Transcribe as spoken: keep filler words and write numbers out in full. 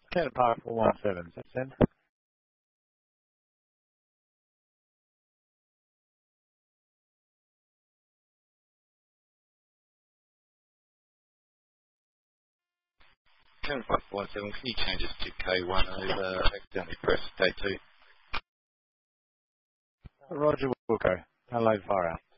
Canada Park four one seven, is that send? Canada Park four one seven, can you change this to K one over, accidentally press K two? Roger Wilco. Hello, far out.